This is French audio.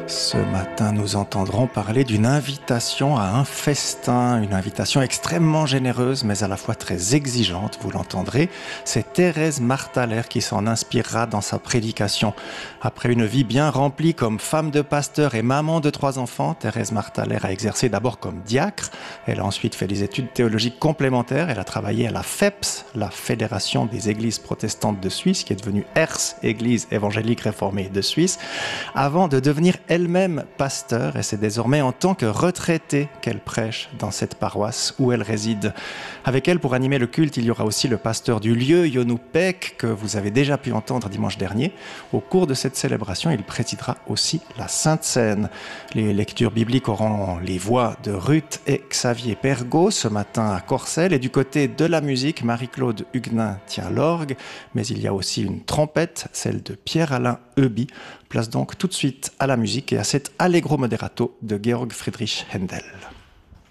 Ce matin, nous entendrons parler d'une invitation à un festin, une invitation extrêmement généreuse, mais à la fois très exigeante, vous l'entendrez. C'est Thérèse Marthaler qui s'en inspirera dans sa prédication. Après une vie bien remplie comme femme de pasteur et maman de 3 enfants, Thérèse Marthaler a exercé d'abord comme diacre. Elle a ensuite fait des études théologiques complémentaires. Elle a travaillé à la FEPS, la Fédération des Églises protestantes de Suisse, qui est devenue ERS, Église évangélique réformée de Suisse, avant de devenir elle-même pasteur, et c'est désormais en tant que retraitée qu'elle prêche dans cette paroisse où elle réside. Avec elle, pour animer le culte, il y aura aussi le pasteur du lieu, Yonou Peck, que vous avez déjà pu entendre dimanche dernier. Au cours de cette célébration, il présidera aussi la Sainte Seine. Les lectures bibliques auront les voix de Ruth et Xavier Pergaud ce matin à Corcelles, et du côté de la musique, Marie-Claude Huguenin tient l'orgue, mais il y a aussi une trompette, celle de Pierre-Alain Euby. Place donc tout de suite à la musique et à cet Allegro moderato de Georg Friedrich Händel.